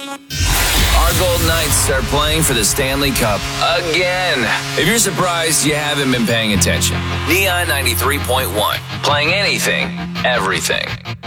Our Golden Knights are playing for the Stanley Cup again. If you're surprised, you haven't been paying attention. Neon 93.1, playing anything, everything.